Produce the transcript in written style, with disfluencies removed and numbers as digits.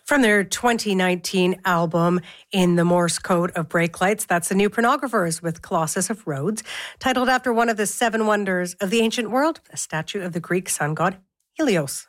From their 2019 album, In the Morse Code of Brake Lights, that's the new Pornographers with Colossus of Rhodes, titled after one of the seven wonders of the ancient world, a statue of the Greek sun god Helios.